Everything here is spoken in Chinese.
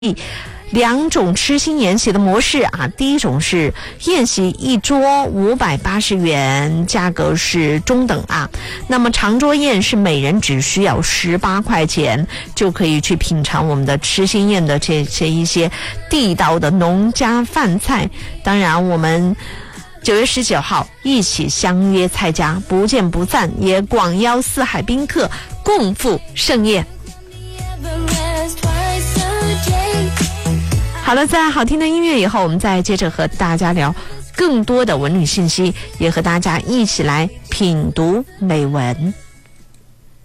两种吃新宴席的模式啊，第一种是宴席一桌580元，价格是中等啊。那么长桌宴是每人只需要18块钱，就可以去品尝我们的吃新宴的这些一些地道的农家饭菜。当然我们9月19号一起相约蔡家，不见不散，也广邀四海宾客共赴盛宴。好了，在好听的音乐以后，我们再接着和大家聊更多的文旅信息，也和大家一起来品读美文。